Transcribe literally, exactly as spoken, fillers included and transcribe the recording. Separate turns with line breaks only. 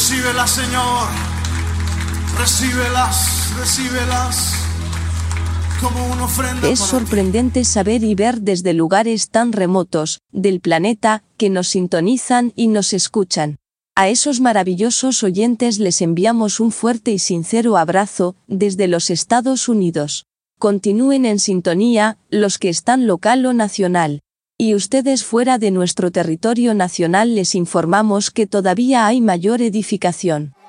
Recíbelas, Señor. Recíbelas, recíbelas como una ofrenda.
Es sorprendente saber y ver desde lugares tan remotos del planeta que nos sintonizan y nos escuchan. A esos maravillosos oyentes les enviamos un fuerte y sincero abrazo desde los Estados Unidos. Continúen en sintonía, los que están local o nacional. Y ustedes fuera de nuestro territorio nacional les informamos que todavía hay mayor edificación.